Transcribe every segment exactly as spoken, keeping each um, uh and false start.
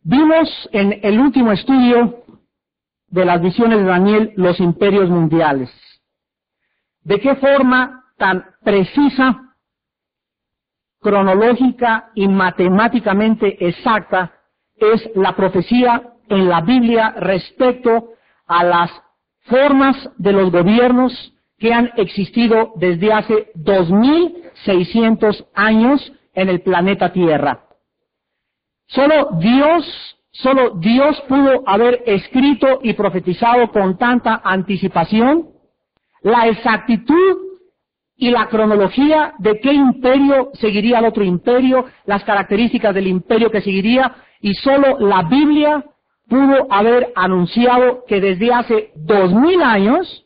Vimos en el último estudio de las visiones de Daniel los imperios mundiales. ¿De qué forma tan precisa, cronológica y matemáticamente exacta es la profecía en la Biblia respecto a las formas de los gobiernos que han existido desde hace dos mil seiscientos años en el planeta Tierra? Solo Dios, solo Dios pudo haber escrito y profetizado con tanta anticipación la exactitud y la cronología de qué imperio seguiría al otro imperio, las características del imperio que seguiría, y solo la Biblia pudo haber anunciado que desde hace dos mil años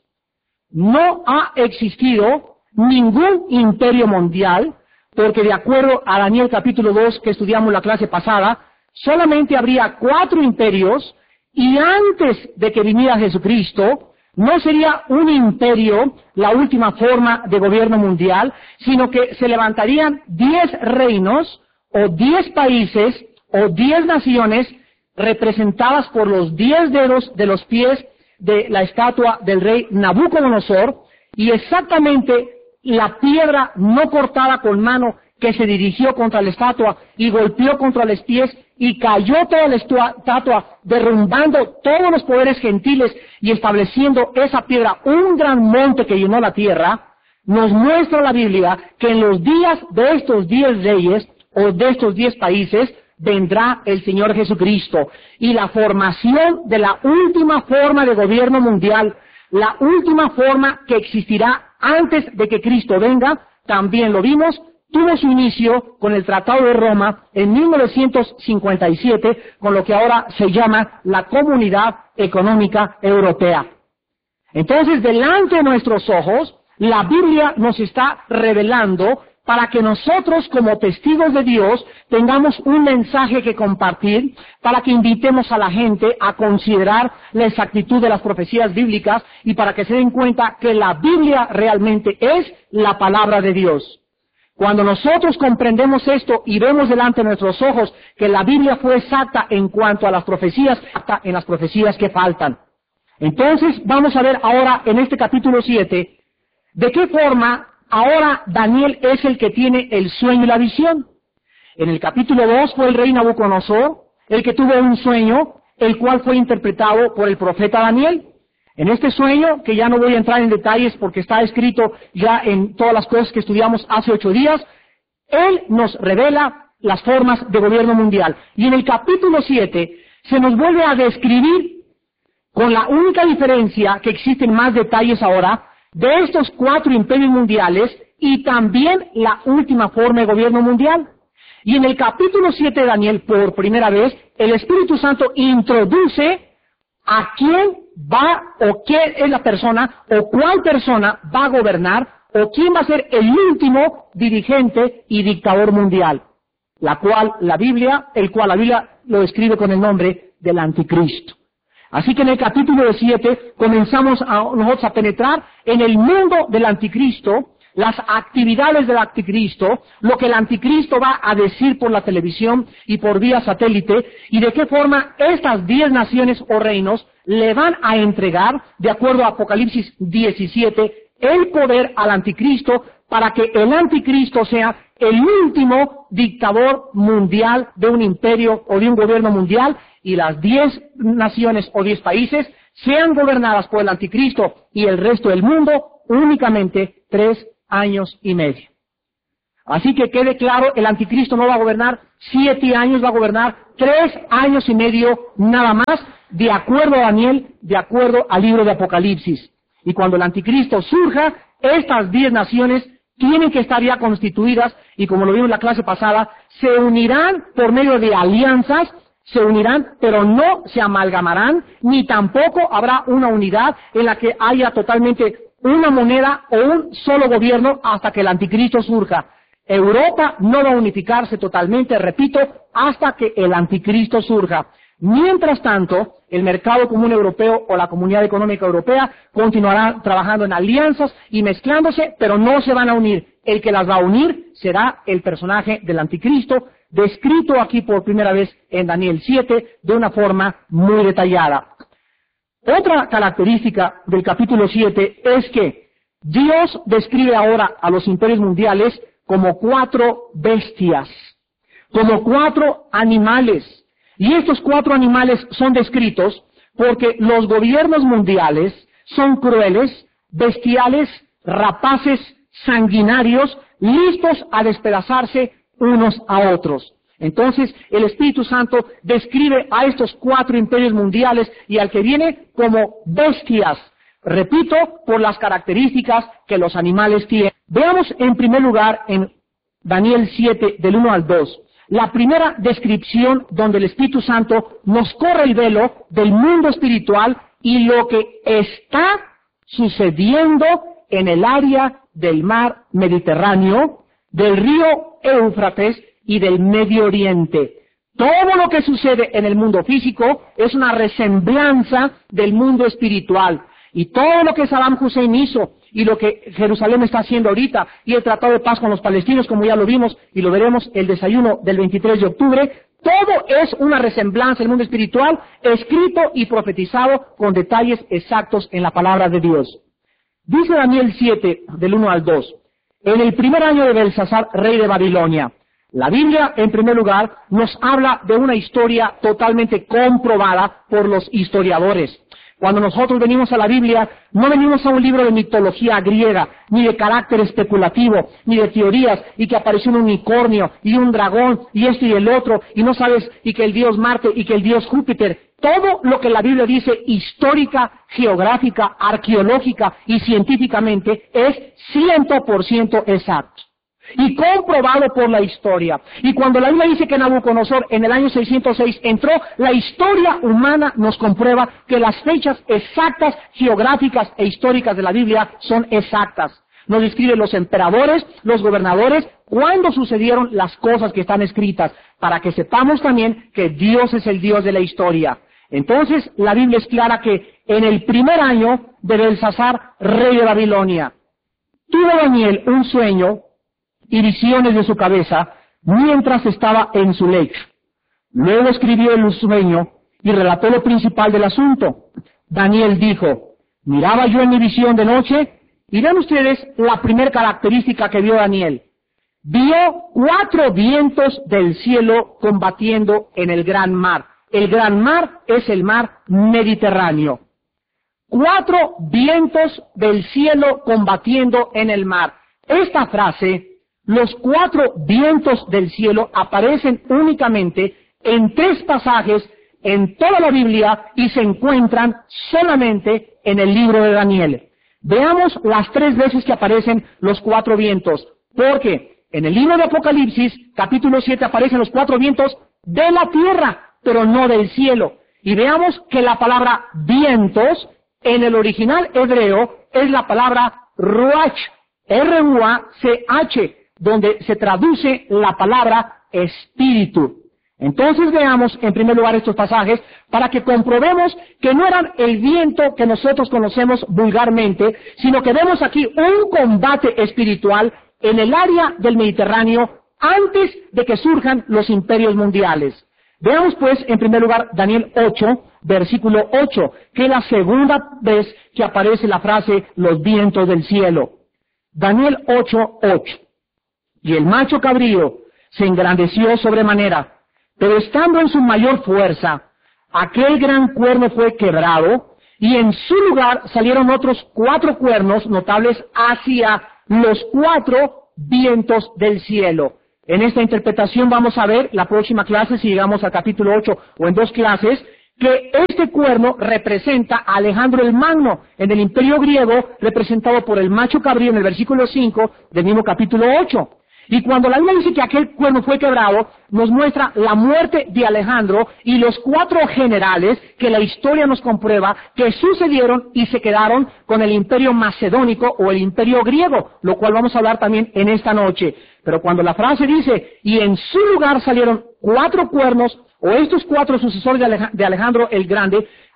no ha existido ningún imperio mundial, porque de acuerdo a Daniel capítulo dos que estudiamos la clase pasada, solamente habría cuatro imperios, y antes de que viniera Jesucristo, no sería un imperio la última forma de gobierno mundial, sino que se levantarían diez reinos, o diez países, o diez naciones, representadas por los diez dedos de los pies de la estatua del rey Nabucodonosor, y exactamente la piedra no cortada con mano que se dirigió contra la estatua y golpeó contra los pies y cayó toda la estatua, derrumbando todos los poderes gentiles y estableciendo esa piedra un gran monte que llenó la tierra. Nos muestra la Biblia que en los días de estos diez reyes o de estos diez países vendrá el Señor Jesucristo, y la formación de la última forma de gobierno mundial, la última forma que existirá antes de que Cristo venga, también lo vimos, tuvo su inicio con el Tratado de Roma en mil novecientos cincuenta y siete, con lo que ahora se llama la Comunidad Económica Europea. Entonces, delante de nuestros ojos, la Biblia nos está revelando para que nosotros, como testigos de Dios, tengamos un mensaje que compartir, para que invitemos a la gente a considerar la exactitud de las profecías bíblicas y para que se den cuenta que la Biblia realmente es la palabra de Dios. Cuando nosotros comprendemos esto y vemos delante de nuestros ojos que la Biblia fue exacta en cuanto a las profecías, hasta en las profecías que faltan. Entonces, vamos a ver ahora en este capítulo siete, de qué forma ahora Daniel es el que tiene el sueño y la visión. En el capítulo dos fue el rey Nabucodonosor el que tuvo un sueño, el cual fue interpretado por el profeta Daniel. En este sueño, que ya no voy a entrar en detalles porque está escrito ya en todas las cosas que estudiamos hace ocho días, él nos revela las formas de gobierno mundial. Y en el capítulo siete se nos vuelve a describir, con la única diferencia que existen más detalles ahora, de estos cuatro imperios mundiales y también la última forma de gobierno mundial. Y en el capítulo siete de Daniel, por primera vez, el Espíritu Santo introduce a quién va o qué es la persona o cuál persona va a gobernar o quién va a ser el último dirigente y dictador mundial, la cual la Biblia, el cual la Biblia lo describe con el nombre del Anticristo. Así que en el capítulo siete comenzamos a, nosotros a penetrar en el mundo del Anticristo, las actividades del Anticristo, lo que el Anticristo va a decir por la televisión y por vía satélite, y de qué forma estas diez naciones o reinos le van a entregar, de acuerdo a Apocalipsis diecisiete, el poder al Anticristo para que el Anticristo sea el último dictador mundial de un imperio o de un gobierno mundial, y las diez naciones o diez países sean gobernadas por el Anticristo y el resto del mundo únicamente tres años y medio. Así que quede claro, el Anticristo no va a gobernar siete años, va a gobernar tres años y medio nada más, de acuerdo a Daniel, de acuerdo al libro de Apocalipsis. Y cuando el Anticristo surja, estas diez naciones tienen que estar ya constituidas, y como lo vimos en la clase pasada, se unirán por medio de alianzas, se unirán, pero no se amalgamarán, ni tampoco habrá una unidad en la que haya totalmente una moneda o un solo gobierno hasta que el Anticristo surja. Europa no va a unificarse totalmente, repito, hasta que el Anticristo surja. Mientras tanto, el mercado común europeo o la comunidad económica europea continuará trabajando en alianzas y mezclándose, pero no se van a unir. el que las va a unir será el personaje del anticristo, descrito aquí por primera vez en Daniel siete de una forma muy detallada. Otra característica del capítulo siete es que Dios describe ahora a los imperios mundiales como cuatro bestias, como cuatro animales. Y estos cuatro animales son descritos porque los gobiernos mundiales son crueles, bestiales, rapaces, sanguinarios, listos a despedazarse unos a otros. Entonces, el Espíritu Santo describe a estos cuatro imperios mundiales y al que viene como bestias. Repito, por las características que los animales tienen. Veamos en primer lugar en Daniel siete, del uno al dos, la primera descripción donde el Espíritu Santo nos corre el velo del mundo espiritual y lo que está sucediendo en el área del mar Mediterráneo, del río Éufrates y del Medio Oriente. Todo lo que sucede en el mundo físico es una resemblanza del mundo espiritual. Y todo lo que Saddam Hussein hizo y lo que Jerusalén está haciendo ahorita y el tratado de paz con los palestinos, como ya lo vimos y lo veremos el desayuno del veintitrés de octubre, todo es una resemblanza del mundo espiritual, escrito y profetizado con detalles exactos en la palabra de Dios. Dice Daniel siete, del uno al dos, en el primer año de Belsasar, rey de Babilonia. La Biblia, en primer lugar, nos habla de una historia totalmente comprobada por los historiadores. Cuando nosotros venimos a la Biblia, no venimos a un libro de mitología griega, ni de carácter especulativo, ni de teorías, y que apareció un unicornio, y un dragón, y esto y el otro, y no sabes, y que el dios Marte, y que el dios Júpiter. Todo lo que la Biblia dice histórica, geográfica, arqueológica y científicamente es ciento por ciento exacto. Y comprobado por la historia. Y cuando la Biblia dice que Nabucodonosor en el año seiscientos seis entró, la historia humana nos comprueba que las fechas exactas, geográficas e históricas de la Biblia son exactas. Nos describe los emperadores, los gobernadores, cuándo sucedieron las cosas que están escritas, para que sepamos también que Dios es el Dios de la historia. Entonces, la Biblia es clara que en el primer año de Belsasar, rey de Babilonia, tuvo Daniel un sueño y visiones de su cabeza mientras estaba en su lecho. Luego escribió el sueño y relató lo principal del asunto. Daniel dijo, miraba yo en mi visión de noche, y vean ustedes la primera característica que vio Daniel. Vio cuatro vientos del cielo combatiendo en el gran mar. El gran mar es el mar Mediterráneo. Cuatro vientos del cielo combatiendo en el mar. Esta frase, los cuatro vientos del cielo, aparecen únicamente en tres pasajes en toda la Biblia y se encuentran solamente en el libro de Daniel. Veamos las tres veces que aparecen los cuatro vientos, porque en el libro de Apocalipsis, capítulo siete, aparecen los cuatro vientos de la tierra, pero no del cielo. Y veamos que la palabra vientos, en el original hebreo, es la palabra ruach, R U A C H, donde se traduce la palabra espíritu. Entonces veamos en primer lugar estos pasajes para que comprobemos que no eran el viento que nosotros conocemos vulgarmente, sino que vemos aquí un combate espiritual en el área del Mediterráneo antes de que surjan los imperios mundiales. Veamos pues en primer lugar Daniel ocho, versículo ocho, que es la segunda vez que aparece la frase los vientos del cielo. Daniel ocho, ocho. Y el macho cabrío se engrandeció sobremanera, pero estando en su mayor fuerza, aquel gran cuerno fue quebrado, y en su lugar salieron otros cuatro cuernos notables hacia los cuatro vientos del cielo. En esta interpretación vamos a ver, la próxima clase, si llegamos al capítulo ocho, o en dos clases, que este cuerno representa a Alejandro el Magno, en el imperio griego, representado por el macho cabrío en el versículo cinco del mismo capítulo ocho. Y cuando la Biblia dice que aquel cuerno fue quebrado, nos muestra la muerte de Alejandro y los cuatro generales que la historia nos comprueba que sucedieron y se quedaron con el imperio macedónico o el imperio griego, lo cual vamos a hablar también en esta noche. Pero cuando la frase dice, y en su lugar salieron cuatro cuernos, o estos cuatro sucesores de Alejandro el Grande,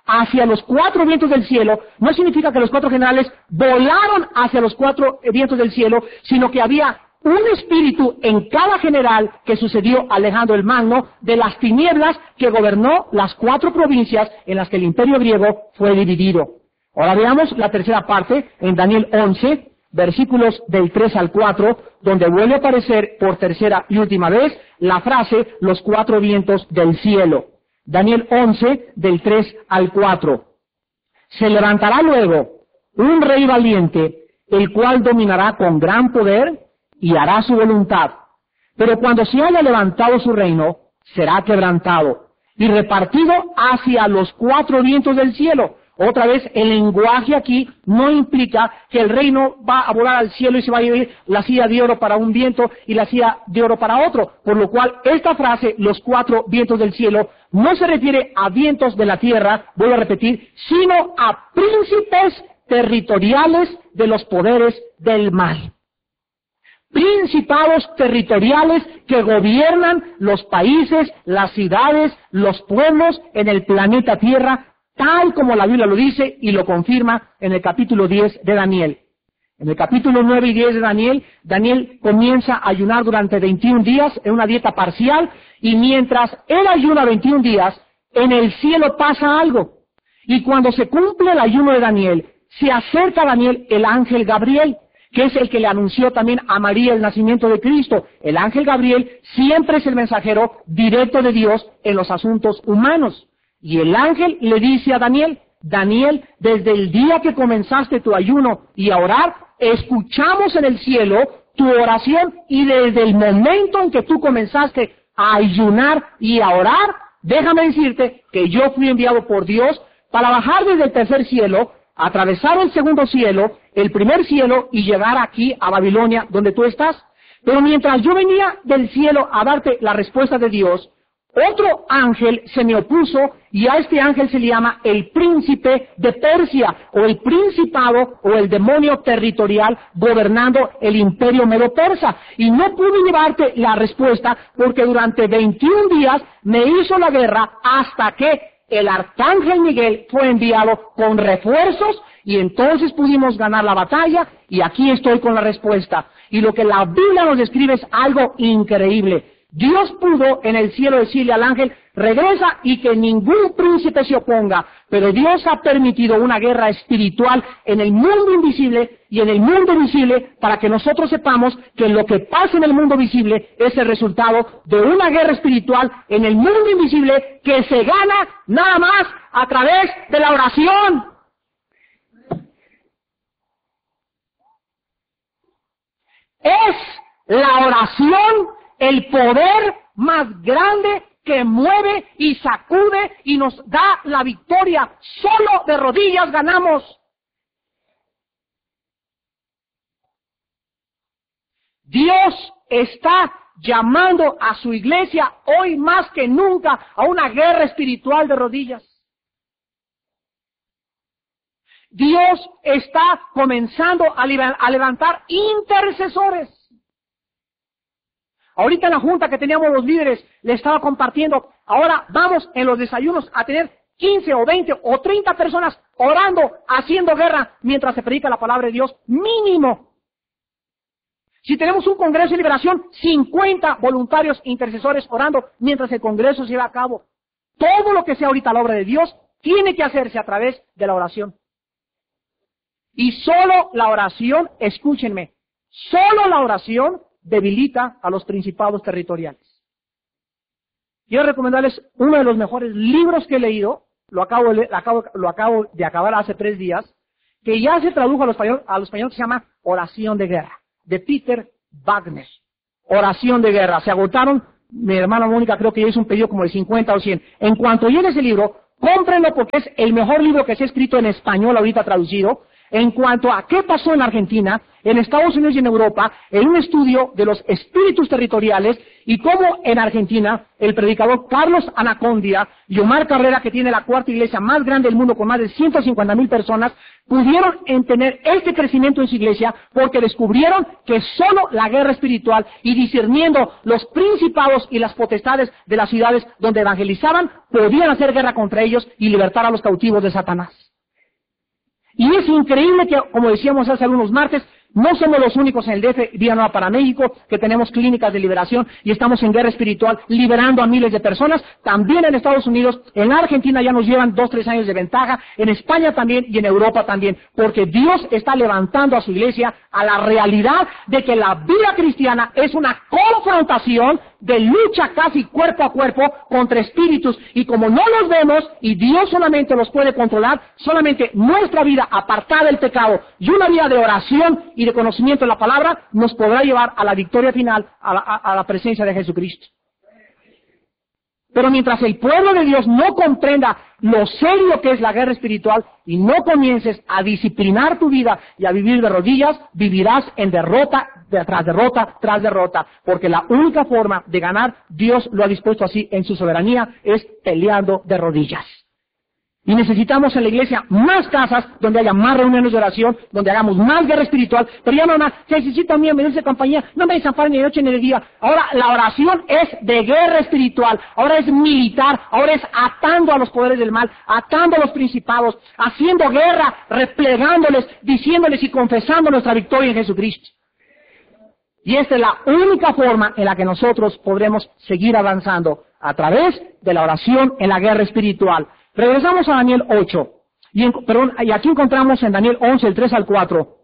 hacia los cuatro vientos del cielo, no significa que los cuatro generales volaron hacia los cuatro vientos del cielo, sino que había un espíritu en cada general que sucedió a Alejandro el Magno de las tinieblas que gobernó las cuatro provincias en las que el imperio griego fue dividido. Ahora veamos la tercera parte en Daniel once, versículos del tres al cuatro, donde vuelve a aparecer por tercera y última vez la frase los cuatro vientos del cielo. Daniel once, del tres al cuatro. Se levantará luego un rey valiente, el cual dominará con gran poder y hará su voluntad. Pero cuando se haya levantado su reino, será quebrantado y repartido hacia los cuatro vientos del cielo. Otra vez, el lenguaje aquí no implica que el reino va a volar al cielo y se va a ir la silla de oro para un viento y la silla de oro para otro. Por lo cual, esta frase, los cuatro vientos del cielo, no se refiere a vientos de la tierra, voy a repetir, sino a príncipes territoriales de los poderes del mal. Principados territoriales que gobiernan los países, las ciudades, los pueblos en el planeta Tierra, tal como la Biblia lo dice y lo confirma en el capítulo diez de Daniel. En el capítulo nueve y diez de Daniel, Daniel comienza a ayunar durante veintiún días en una dieta parcial, y mientras él ayuna veintiún días, en el cielo pasa algo. Y cuando se cumple el ayuno de Daniel, se acerca a Daniel el ángel Gabriel, que es el que le anunció también a María el nacimiento de Cristo. El ángel Gabriel siempre es el mensajero directo de Dios en los asuntos humanos. Y el ángel le dice a Daniel, Daniel, desde el día que comenzaste tu ayuno y a orar, escuchamos en el cielo tu oración, y desde el momento en que tú comenzaste a ayunar y a orar, déjame decirte que yo fui enviado por Dios para bajar desde el tercer cielo, atravesar el segundo cielo, el primer cielo y llegar aquí a Babilonia, donde tú estás. Pero mientras yo venía del cielo a darte la respuesta de Dios, otro ángel se me opuso, y a este ángel se le llama el príncipe de Persia, o el principado, o el demonio territorial gobernando el imperio medo-persa. Y no pude llevarte la respuesta porque durante veintiún días me hizo la guerra hasta que el arcángel Miguel fue enviado con refuerzos, y entonces pudimos ganar la batalla, y aquí estoy con la respuesta. Y lo que la Biblia nos describe es algo increíble. Dios pudo en el cielo decirle al ángel, regresa y que ningún príncipe se oponga, pero Dios ha permitido una guerra espiritual en el mundo invisible y en el mundo visible para que nosotros sepamos que lo que pasa en el mundo visible es el resultado de una guerra espiritual en el mundo invisible que se gana nada más a través de la oración. Es la oración el poder más grande que mueve y sacude y nos da la victoria. Solo de rodillas ganamos. Dios está llamando a su iglesia hoy más que nunca a una guerra espiritual de rodillas. Dios está comenzando a levantar intercesores. Ahorita en la junta que teníamos los líderes, le estaba compartiendo, ahora vamos en los desayunos a tener quince o veinte o treinta personas orando, haciendo guerra, mientras se predica la palabra de Dios, mínimo. Si tenemos un congreso de liberación, cincuenta voluntarios intercesores orando, mientras el congreso se lleva a cabo. Todo lo que sea ahorita la obra de Dios, tiene que hacerse a través de la oración. Y solo la oración, escúchenme, solo la oración debilita a los principados territoriales. Quiero recomendarles uno de los mejores libros que he leído, lo acabo de, acabo, lo acabo de acabar hace tres días, que ya se tradujo a los español, a los español, que se llama Oración de Guerra, de Peter Wagner. Oración de Guerra. Se agotaron, mi hermana Mónica creo que ya hizo un pedido como de cincuenta o cien. En cuanto llegue ese libro, cómprenlo porque es el mejor libro que se ha escrito en español ahorita traducido, en cuanto a qué pasó en Argentina, en Estados Unidos y en Europa en un estudio de los espíritus territoriales y cómo en Argentina el predicador Carlos Anacondia y Omar Carrera, que tiene la cuarta iglesia más grande del mundo con más de ciento cincuenta mil personas, pudieron tener este crecimiento en su iglesia porque descubrieron que solo la guerra espiritual y discerniendo los principados y las potestades de las ciudades donde evangelizaban podían hacer guerra contra ellos y libertar a los cautivos de Satanás. Y es increíble que, como decíamos hace algunos martes, no somos los únicos en el D F, Vía Nueva para México, que tenemos clínicas de liberación y estamos en guerra espiritual liberando a miles de personas. También en Estados Unidos, en Argentina ya nos llevan dos, tres años de ventaja, en España también y en Europa también, porque Dios está levantando a su iglesia a la realidad de que la vida cristiana es una confrontación de lucha casi cuerpo a cuerpo contra espíritus, y como no los vemos y Dios solamente los puede controlar, solamente nuestra vida apartada del pecado y una vida de oración y de conocimiento de la palabra nos podrá llevar a la victoria final, a la, a, a la presencia de Jesucristo. Pero mientras el pueblo de Dios no comprenda lo serio que es la guerra espiritual y no comiences a disciplinar tu vida y a vivir de rodillas, vivirás en derrota tras derrota tras derrota, porque la única forma de ganar, Dios lo ha dispuesto así en su soberanía, es peleando de rodillas. Y necesitamos en la iglesia más casas donde haya más reuniones de oración, donde hagamos más guerra espiritual. Pero ya no, no, si necesito a mí venirse de compañía, no me desamparen ni de noche ni de día. Ahora la oración es de guerra espiritual, ahora es militar, ahora es atando a los poderes del mal, atando a los principados, haciendo guerra, replegándoles, diciéndoles y confesando nuestra victoria en Jesucristo. Y esta es la única forma en la que nosotros podremos seguir avanzando, a través de la oración en la guerra espiritual. Regresamos a Daniel ocho, y, en, perdón, y aquí encontramos en Daniel once, el tres al cuatro,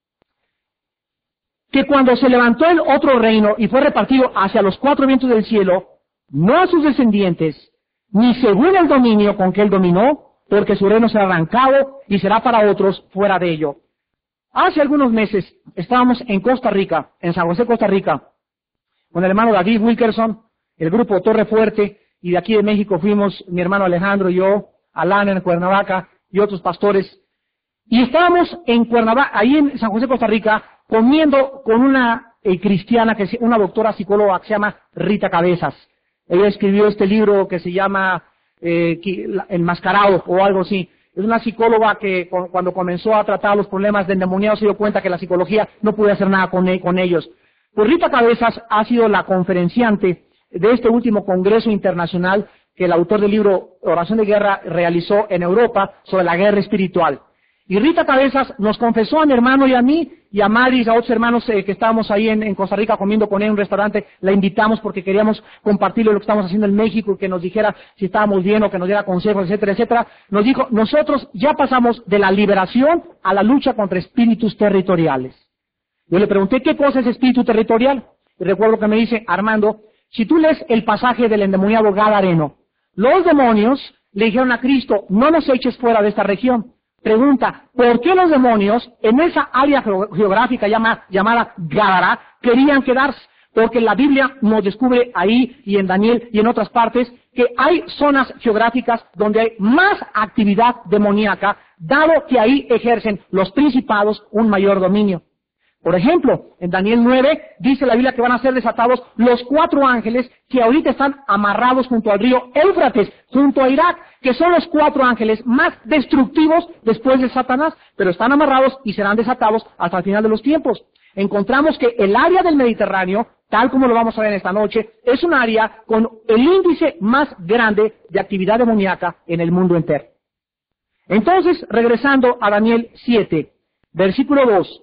que cuando se levantó el otro reino y fue repartido hacia los cuatro vientos del cielo, no a sus descendientes, ni según el dominio con que él dominó, porque su reino será arrancado y será para otros fuera de ello. Hace algunos meses estábamos en Costa Rica, en San José, Costa Rica, con el hermano David Wilkerson, el grupo Torre Fuerte, y de aquí de México fuimos mi hermano Alejandro y yo, Alán en Cuernavaca y otros pastores. Y estábamos en Cuernavaca, ahí en San José, Costa Rica, comiendo con una eh, cristiana, que es una doctora psicóloga que se llama Rita Cabezas. Ella escribió este libro que se llama eh, Enmascarado o algo así. Es una psicóloga que cu cuando comenzó a tratar los problemas de endemoniados se dio cuenta que la psicología no podía hacer nada con, e con ellos. Pues Rita Cabezas ha sido la conferenciante de este último congreso internacional que el autor del libro Oración de Guerra realizó en Europa sobre la guerra espiritual. Y Rita Cabezas nos confesó a mi hermano y a mí, y a Maris, a otros hermanos eh, que estábamos ahí en, en Costa Rica comiendo con él en un restaurante, la invitamos porque queríamos compartirle lo que estamos haciendo en México y que nos dijera si estábamos bien o que nos diera consejos, etcétera, etcétera. Nos dijo, nosotros ya pasamos de la liberación a la lucha contra espíritus territoriales. Yo le pregunté, ¿qué cosa es espíritu territorial? Y recuerdo que me dice, Armando, si tú lees el pasaje del endemoniado Gadareno, los demonios le dijeron a Cristo, no nos eches fuera de esta región. Pregunta, ¿por qué los demonios en esa área geográfica llama, llamada Gadara querían quedarse? Porque la Biblia nos descubre ahí y en Daniel y en otras partes que hay zonas geográficas donde hay más actividad demoníaca, dado que ahí ejercen los principados un mayor dominio. Por ejemplo, en Daniel nueve dice la Biblia que van a ser desatados los cuatro ángeles que ahorita están amarrados junto al río Éufrates, junto a Irak, que son los cuatro ángeles más destructivos después de Satanás, pero están amarrados y serán desatados hasta el final de los tiempos. Encontramos que el área del Mediterráneo, tal como lo vamos a ver esta noche, es un área con el índice más grande de actividad demoníaca en el mundo entero. Entonces, regresando a Daniel siete, versículo dos.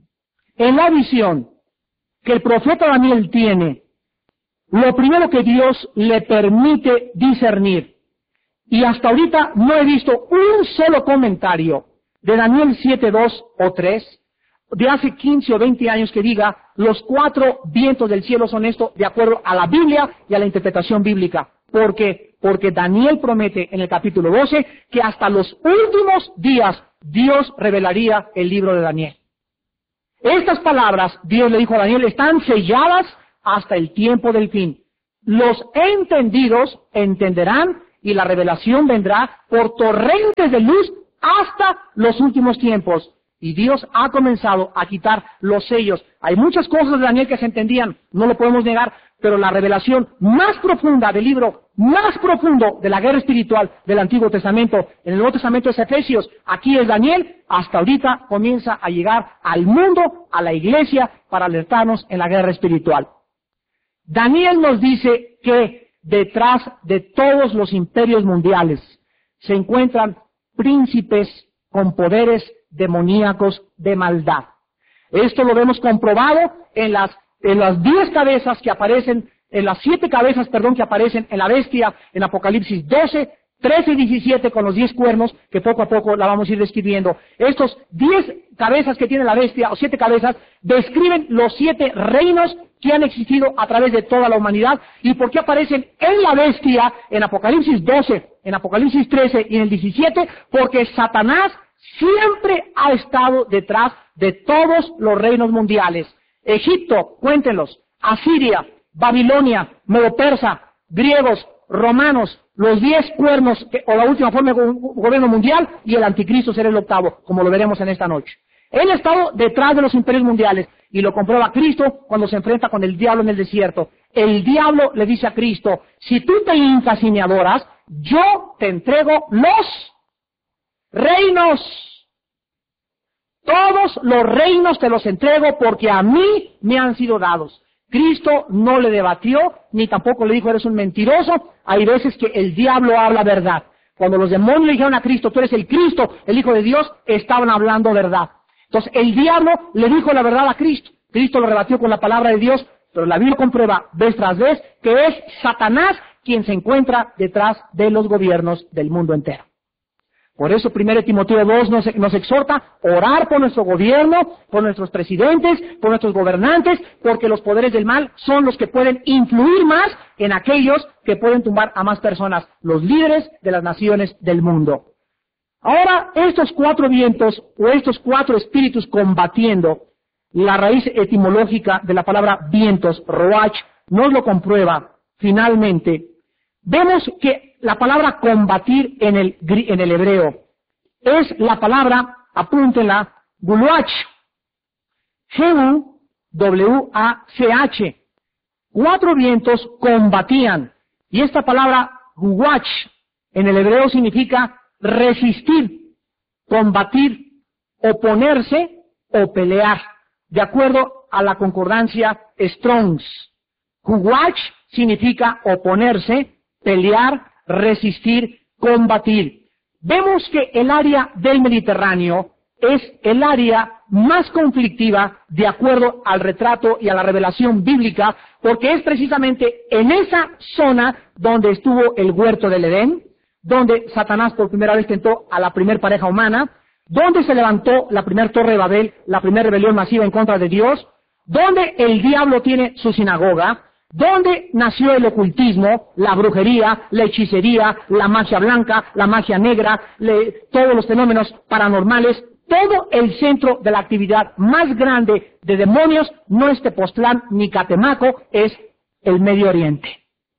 En la visión que el profeta Daniel tiene, lo primero que Dios le permite discernir, y hasta ahorita no he visto un solo comentario de Daniel siete, dos o tres, de hace quince o veinte años que diga, los cuatro vientos del cielo son esto, de acuerdo a la Biblia y a la interpretación bíblica. ¿Por qué? Porque Daniel promete en el capítulo doce que hasta los últimos días Dios revelaría el libro de Daniel. Estas palabras, Dios le dijo a Daniel, están selladas hasta el tiempo del fin. Los entendidos entenderán y la revelación vendrá por torrentes de luz hasta los últimos tiempos. y Dios ha comenzado a quitar los sellos. Hay muchas cosas de Daniel que se entendían, no lo podemos negar, pero la revelación más profunda del libro, más profundo de la guerra espiritual del Antiguo Testamento, en el Nuevo Testamento es Efesios, aquí es Daniel, hasta ahorita comienza a llegar al mundo, a la iglesia, para alertarnos en la guerra espiritual. Daniel nos dice que detrás de todos los imperios mundiales se encuentran príncipes con poderes demoníacos de maldad. Esto lo vemos comprobado en las en las diez cabezas que aparecen, en las siete cabezas, perdón, que aparecen en la bestia, en Apocalipsis doce, trece y diecisiete con los diez cuernos, que poco a poco la vamos a ir describiendo. Estos diez cabezas que tiene la bestia, o siete cabezas, describen los siete reinos que han existido a través de toda la humanidad. ¿Y por qué aparecen en la bestia, en Apocalipsis doce, en Apocalipsis trece y en el diecisiete? Porque Satanás siempre ha estado detrás de todos los reinos mundiales. Egipto, cuéntenlos, Asiria, Babilonia, Medo-Persa, griegos, romanos, los diez cuernos, que, o la última forma de gobierno mundial, y el anticristo será el octavo, como lo veremos en esta noche. Él ha estado detrás de los imperios mundiales, y lo comprueba Cristo cuando se enfrenta con el diablo en el desierto. El diablo le dice a Cristo, si tú te hincas y me adoras, yo te entrego los reinos. Todos los reinos te los entrego porque a mí me han sido dados. Cristo no le debatió, ni tampoco le dijo, eres un mentiroso. Hay veces que el diablo habla verdad. Cuando los demonios le dijeron a Cristo, tú eres el Cristo, el Hijo de Dios, estaban hablando verdad. Entonces el diablo le dijo la verdad a Cristo. Cristo lo rebatió con la palabra de Dios, pero la Biblia comprueba vez tras vez que es Satanás quien se encuentra detrás de los gobiernos del mundo entero. Por eso primero Timoteo dos nos, nos exhorta a orar por nuestro gobierno, por nuestros presidentes, por nuestros gobernantes, porque los poderes del mal son los que pueden influir más en aquellos que pueden tumbar a más personas, los líderes de las naciones del mundo. Ahora, estos cuatro vientos o estos cuatro espíritus combatiendo, la raíz etimológica de la palabra vientos, roach, nos lo comprueba finalmente. Vemos que la palabra combatir en el, en el hebreo es la palabra, apúntenla, guluach, G U W A C H. Cuatro vientos combatían. Y esta palabra guluach en el hebreo significa resistir, combatir, oponerse o pelear, de acuerdo a la concordancia Strong's. Guluach significa oponerse, pelear, resistir, combatir. Vemos que el área del Mediterráneo es el área más conflictiva de acuerdo al retrato y a la revelación bíblica, porque es precisamente en esa zona donde estuvo el huerto del Edén, donde Satanás por primera vez tentó a la primer pareja humana, donde se levantó la primer torre de Babel, la primera rebelión masiva en contra de Dios, donde el diablo tiene su sinagoga, donde nació el ocultismo, la brujería, la hechicería, la magia blanca, la magia negra, le, todos los fenómenos paranormales. Todo el centro de la actividad más grande de demonios no es Tepoztlán ni Catemaco, es el Medio Oriente.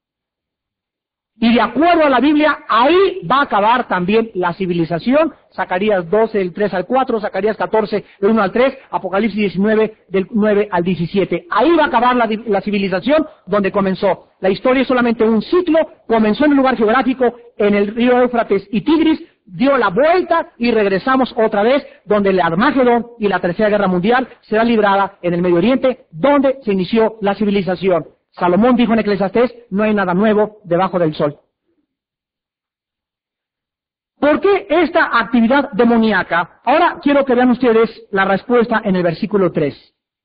Y de acuerdo a la Biblia, ahí va a acabar también la civilización. Zacarías doce, del tres al cuatro, Zacarías catorce, del uno al tres, Apocalipsis diecinueve, del nueve al diecisiete. Ahí va a acabar la, la civilización donde comenzó. La historia es solamente un ciclo, comenzó en un lugar geográfico, en el río Éufrates y Tigris, dio la vuelta y regresamos otra vez, donde el Armagedón y la Tercera Guerra Mundial será librada en el Medio Oriente, donde se inició la civilización. Salomón dijo en Eclesiastés, no hay nada nuevo debajo del sol. ¿Por qué esta actividad demoníaca? Ahora quiero que vean ustedes la respuesta en el versículo tres.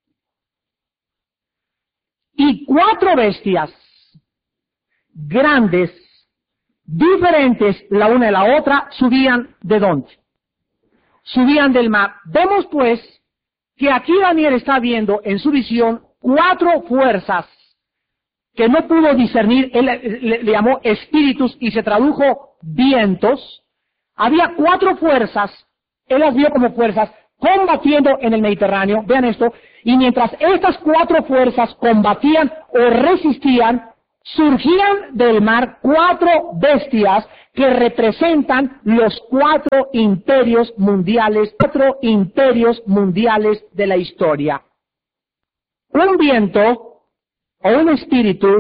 Y cuatro bestias grandes, diferentes la una de la otra, subían ¿de dónde? Subían del mar. Vemos pues que aquí Daniel está viendo en su visión cuatro fuerzas que no pudo discernir, él le, le llamó espíritus y se tradujo vientos. Había cuatro fuerzas, él las vio como fuerzas, combatiendo en el Mediterráneo, vean esto, y mientras estas cuatro fuerzas combatían o resistían, surgían del mar cuatro bestias que representan los cuatro imperios mundiales, cuatro imperios mundiales de la historia. Un viento o un espíritu